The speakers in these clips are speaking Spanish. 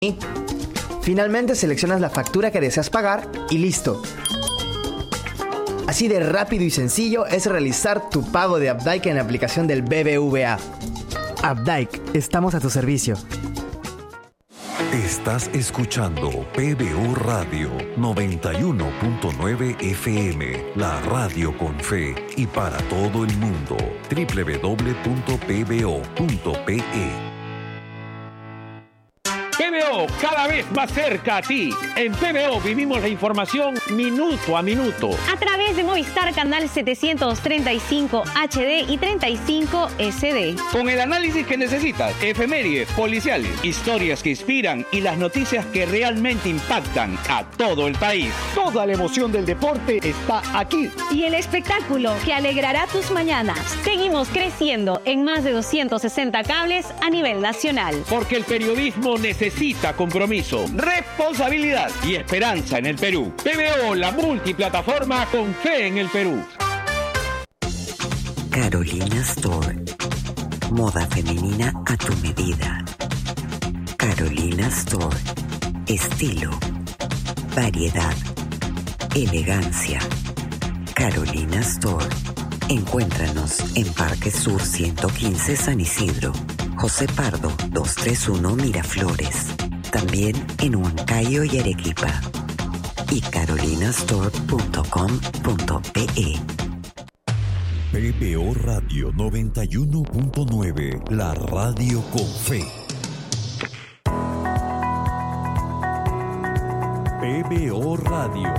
Finalmente seleccionas la factura que deseas pagar y listo. Así de rápido y sencillo es realizar tu pago de Updike en la aplicación del BBVA. Updike, estamos a tu servicio. Estás escuchando PBO Radio 91.9 FM, la radio con fe y para todo el mundo. www.pbo.pe. PBO, cada vez más cerca a ti. En PBO vivimos la información minuto a minuto. A través de Movistar Canal 735 HD y 35 SD. Con el análisis que necesitas, efemérides, policiales, historias que inspiran y las noticias que realmente impactan a todo el país. Toda la emoción del deporte está aquí. Y el espectáculo que alegrará tus mañanas. Seguimos creciendo en más de 260 cables a nivel nacional. Porque el periodismo necesita compromiso, responsabilidad y esperanza en el Perú. PBO, la multiplataforma con fe en el Perú. Carolina Store. Moda femenina a tu medida. Carolina Store. Estilo, variedad, elegancia. Carolina Store. Encuéntranos en Parque Sur 115 San Isidro, José Pardo 231 Miraflores, también en Huancayo y Arequipa, y carolinastore.com.pe. PBO Radio 91.9, la radio con fe. PBO Radio.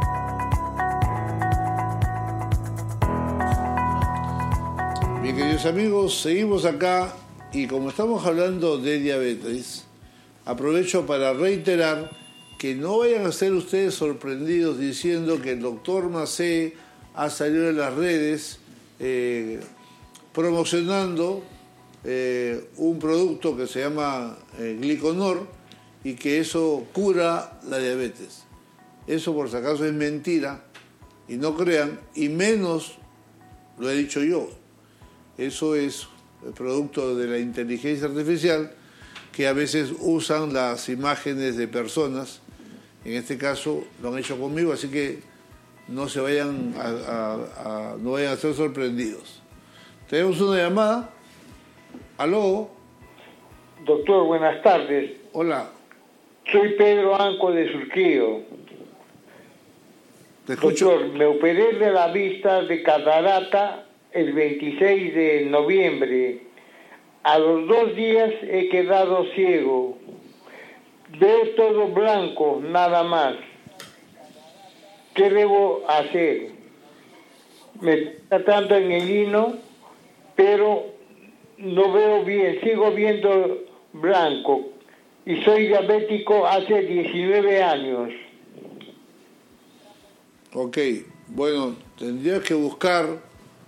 Bien, queridos amigos, seguimos acá y como estamos hablando de diabetes, aprovecho para reiterar que no vayan a ser ustedes sorprendidos diciendo que el doctor Macé ha salido en las redes promocionando un producto que se llama Gliconor y que eso cura la diabetes. Eso por si acaso es mentira y no crean, y menos lo he dicho yo. Eso es el producto de la inteligencia artificial que a veces usan las imágenes de personas. En este caso lo han hecho conmigo, así que no se vayan no vayan a ser sorprendidos. Tenemos una llamada. ¿Aló? Doctor, buenas tardes. Hola. Soy Pedro Anco de Surquillo. Te escucho. Doctor, me operé de la vista de catarata el 26 de noviembre. A los 2 días he quedado ciego. Veo todo blanco, nada más. ¿Qué debo hacer? Me está tratando en el hino, pero no veo bien, sigo viendo blanco. Y soy diabético hace 19 años. Ok, bueno, tendrías que buscar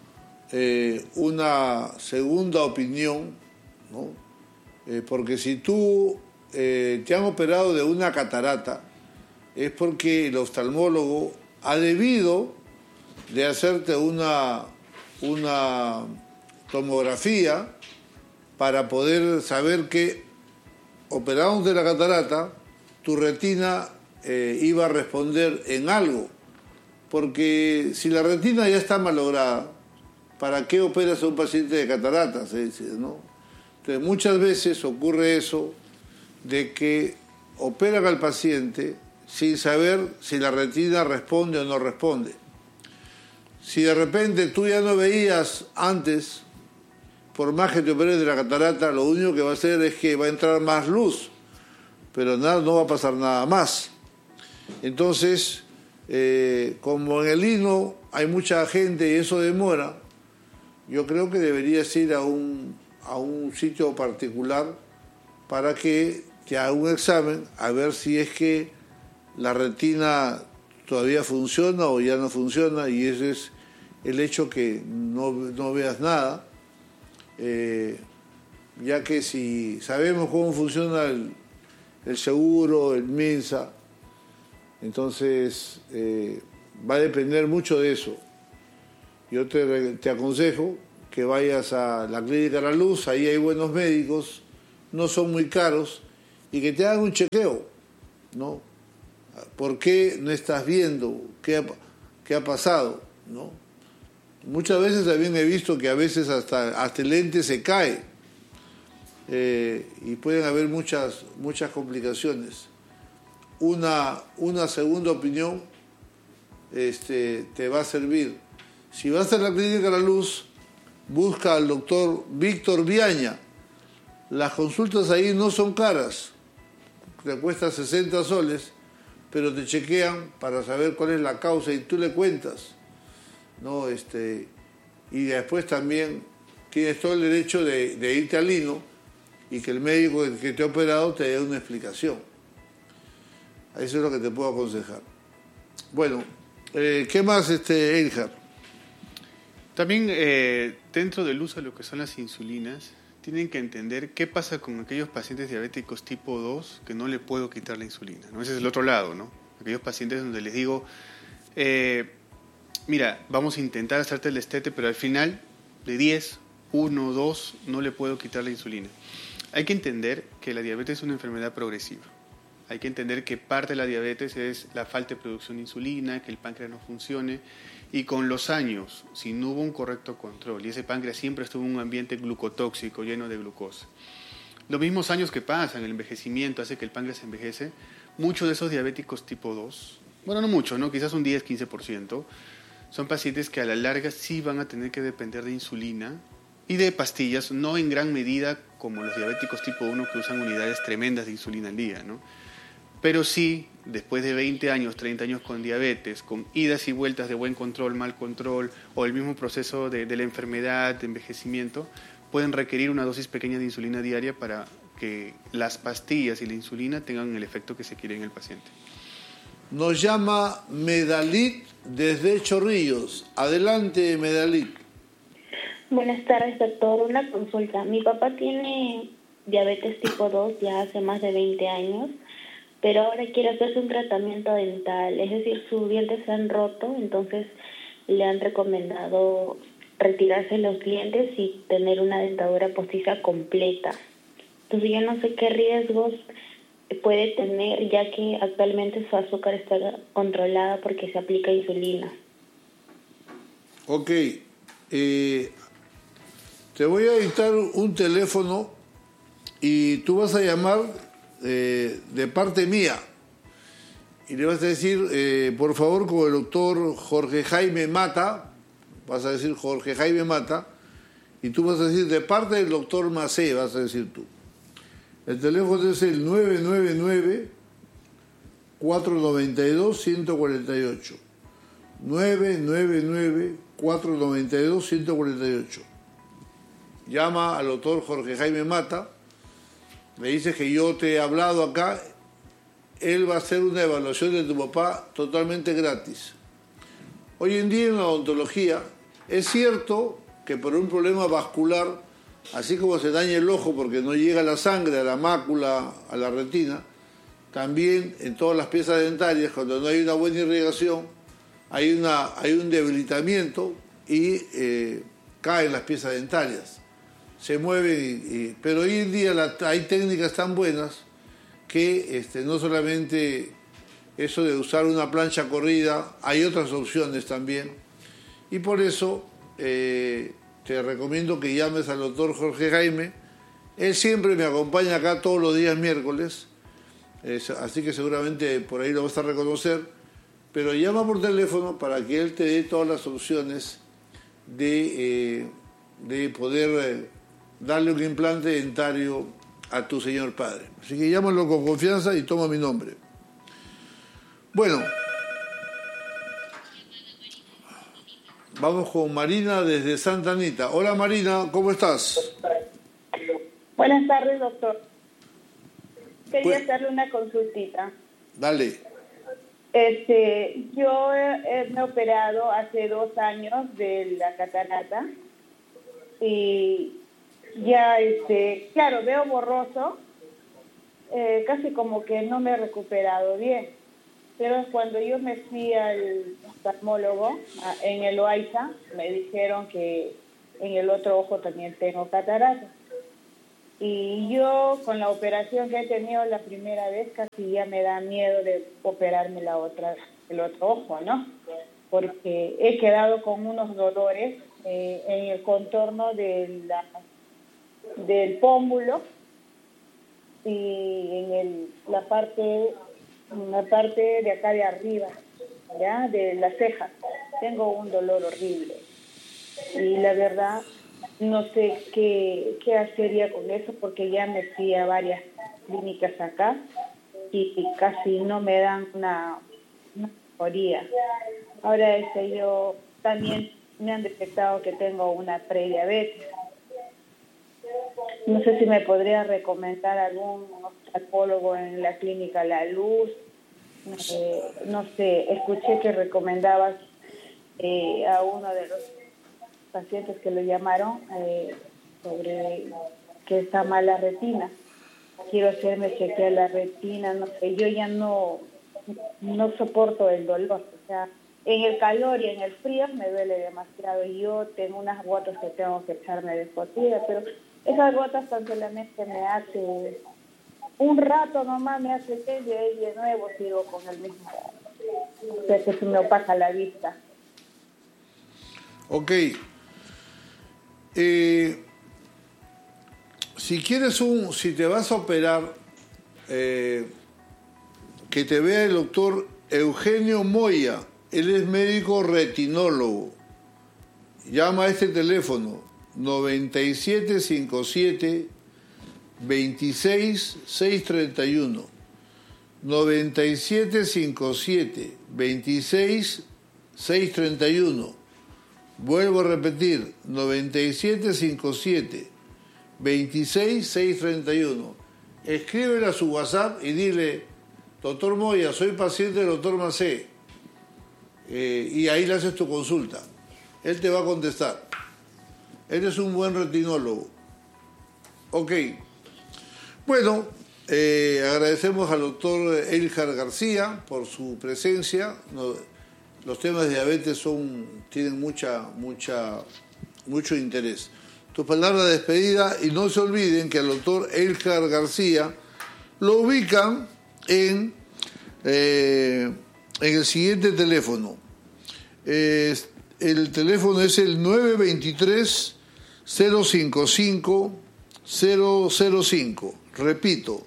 una segunda opinión, ¿no? Porque si tú te han operado de una catarata, es porque el oftalmólogo ha debido de hacerte una tomografía para poder saber que operado de la catarata, tu retina iba a responder en algo. Porque si la retina ya está malograda, ¿para qué operas a un paciente de catarata? Se dice, ¿no? Entonces, muchas veces ocurre eso de que operan al paciente sin saber si la retina responde o no responde. Si de repente tú ya no veías antes, por más que te operes de la catarata, lo único que va a hacer es que va a entrar más luz, pero nada, no va a pasar nada más. Entonces, como en el hino hay mucha gente y eso demora, yo creo que deberías ir a un sitio particular para que te haga un examen a ver si es que la retina todavía funciona o ya no funciona, y ese es el hecho que no veas nada, ya que si sabemos cómo funciona el seguro, el MINSA, entonces va a depender mucho de eso. Yo te aconsejo que vayas a la Clínica La Luz, ahí hay buenos médicos, no son muy caros y que te hagan un chequeo, ¿no? ¿Por qué no estás viendo? ¿Qué ha pasado? ¿No? Muchas veces también he visto que a veces hasta el lente se cae y pueden haber muchas complicaciones. Una segunda opinión te va a servir. Si vas a la Clínica La Luz, busca al doctor Víctor Viaña. Las consultas ahí no son caras, te cuesta 60 soles, pero te chequean para saber cuál es la causa y tú le cuentas, ¿no? Y después también tienes todo el derecho de irte al Lino y que el médico que te ha operado te dé una explicación. Eso es lo que te puedo aconsejar. Bueno, ¿qué más, Edgar? También dentro del uso de lo que son las insulinas, tienen que entender qué pasa con aquellos pacientes diabéticos tipo 2 que no le puedo quitar la insulina, ¿no? Ese es el otro lado, ¿no? Aquellos pacientes donde les digo, mira, vamos a intentar hacerte el destete, pero al final de 10, 1, 2, no le puedo quitar la insulina. Hay que entender que la diabetes es una enfermedad progresiva. Hay que entender que parte de la diabetes es la falta de producción de insulina, que el páncreas no funcione, y con los años, si no hubo un correcto control, y ese páncreas siempre estuvo en un ambiente glucotóxico, lleno de glucosa. Los mismos años que pasan, el envejecimiento hace que el páncreas envejece, muchos de esos diabéticos tipo 2, bueno, no mucho, ¿no? Quizás un 10-15%, son pacientes que a la larga sí van a tener que depender de insulina y de pastillas, no en gran medida como los diabéticos tipo 1 que usan unidades tremendas de insulina al día, ¿no? Pero sí, después de 20 años, 30 años con diabetes, con idas y vueltas de buen control, mal control, o el mismo proceso de la enfermedad, de envejecimiento, pueden requerir una dosis pequeña de insulina diaria para que las pastillas y la insulina tengan el efecto que se quiere en el paciente. Nos llama Medalit desde Chorrillos. Adelante, Medalit. Buenas tardes, doctor. Una consulta. Mi papá tiene diabetes tipo 2 ya hace más de 20 años, pero ahora quiere hacerse un tratamiento dental, es decir, sus dientes se han roto, entonces le han recomendado retirarse los dientes y tener una dentadura postiza completa. Entonces yo no sé qué riesgos puede tener, ya que actualmente su azúcar está controlada porque se aplica insulina. Ok, te voy a dictar un teléfono y tú vas a llamar de parte mía y le vas a decir, por favor, con el doctor Jorge Jaime Mata, vas a decir Jorge Jaime Mata, y tú vas a decir de parte del doctor Macé, vas a decir tú. El teléfono es el 999-492-148. 999-492-148. Llama al doctor Jorge Jaime Mata, le dices que yo te he hablado acá, él va a hacer una evaluación de tu papá totalmente gratis. Hoy en día en la odontología es cierto que por un problema vascular, así como se daña el ojo porque no llega la sangre a la mácula, a la retina, también en todas las piezas dentarias, cuando no hay una buena irrigación, hay un debilitamiento y caen las piezas dentarias. Se mueven, pero hoy en día hay técnicas tan buenas que no solamente eso de usar una plancha corrida, hay otras opciones también. Y por eso te recomiendo que llames al doctor Jorge Jaime. Él siempre me acompaña acá todos los días miércoles, así que seguramente por ahí lo vas a reconocer. Pero llama por teléfono para que él te dé todas las opciones de poder darle un implante dentario a tu señor padre. Así que llámalo con confianza y toma mi nombre. Bueno, vamos con Marina desde Santa Anita. Hola Marina, ¿cómo estás? Buenas tardes, doctor. Quería hacerle una consultita. Dale. Yo me he operado hace 2 años de la catarata y ya, claro, veo borroso, casi como que no me he recuperado bien. Pero cuando yo me fui al oftalmólogo en el Loaiza, me dijeron que en el otro ojo también tengo catarata. Y yo con la operación que he tenido la primera vez casi ya me da miedo de operarme el otro ojo, ¿no? Porque he quedado con unos dolores en el contorno del pómulo y en la parte de acá de arriba, ¿ya? De la ceja. Tengo un dolor horrible. Y la verdad, no sé qué hacería con eso, porque ya me fui a varias clínicas acá y casi no me dan una mejoría. Ahora yo también me han detectado que tengo una prediabetes. No sé si me podría recomendar algún oftalmólogo en la clínica La Luz. No sé, escuché que recomendabas a uno de los pacientes que lo llamaron sobre que está mal la retina. Quiero hacerme chequear la retina, no sé, yo ya no soporto el dolor, o sea, en el calor y en el frío me duele demasiado y yo tengo unas gotas que tengo que echarme de por vida, pero esas gotas tan solamente me hace un rato nomás, me hace bien y ahí de nuevo sigo con el mismo, o sea que se me opaca la vista. Ok. Si te vas a operar, que te vea el doctor Eugenio Moya, él es médico retinólogo. Llama a este teléfono 9757 26631. 9757 26631. Vuelvo a repetir, 9757 26631. Escríbele a su WhatsApp y dile: doctor Moya, soy paciente del doctor Macé. Y ahí le haces tu consulta. Él te va a contestar. Él es un buen retinólogo. Ok. Bueno, agradecemos al doctor Eljar García por su presencia. Los temas de diabetes tienen mucho interés. Tu palabra de despedida, y no se olviden que al doctor Eljar García lo ubican en el siguiente teléfono. El teléfono es el 923-055-005. Repito,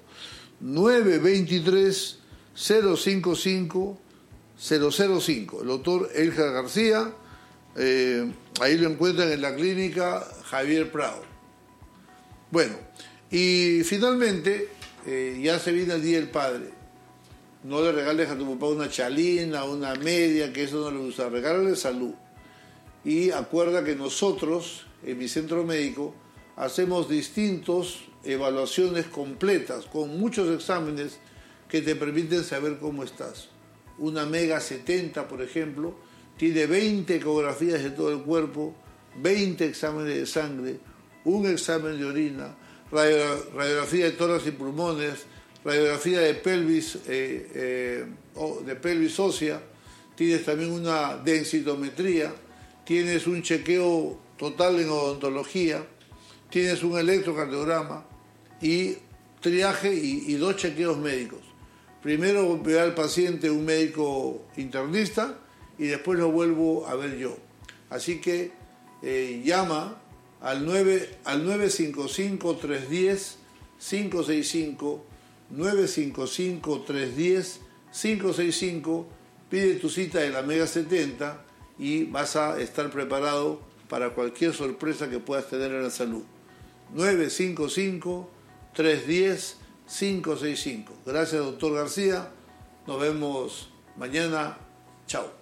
923-055-005. El doctor Eljar García, ahí lo encuentran en la clínica Javier Prado. Bueno, y finalmente, ya se viene el Día del Padre. No le regales a tu papá una chalina, una media, que eso no le gusta. Regálale salud. Y acuerda que nosotros, en mi centro médico, hacemos distintas evaluaciones completas, con muchos exámenes que te permiten saber cómo estás. Una Mega 70, por ejemplo, tiene 20 ecografías de todo el cuerpo, 20 exámenes de sangre, un examen de orina, radiografía de tórax y pulmones, radiografía de pelvis ósea, tienes también una densitometría, tienes un chequeo total en odontología, tienes un electrocardiograma y triaje y 2 chequeos médicos. Primero ve al paciente un médico internista y después lo vuelvo a ver yo. Así que llama al 955-310-565, 955-310-565, pide tu cita de la Mega 70 y vas a estar preparado para cualquier sorpresa que puedas tener en la salud. 955-310-565. Gracias, doctor García. Nos vemos mañana. Chao.